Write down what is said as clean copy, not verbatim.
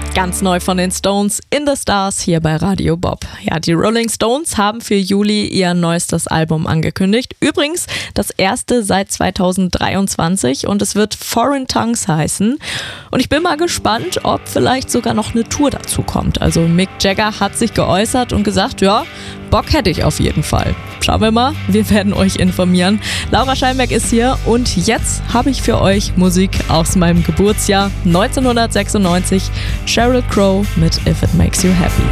Ganz neu von den Stones, In the Stars, hier bei Radio Bob. Ja, die Rolling Stones haben für Juli ihr neuestes Album angekündigt. Übrigens das erste seit 2023 und es wird Foreign Tongues heißen. Und ich bin mal gespannt, ob vielleicht sogar noch eine Tour dazu kommt. Also Mick Jagger hat sich geäußert und gesagt, ja, Bock hätte ich auf jeden Fall. Schauen wir mal, wir werden euch informieren. Laura Scheinberg ist hier und jetzt habe ich für euch Musik aus meinem Geburtsjahr 1996. Sheryl Crow mit If It Makes You Happy.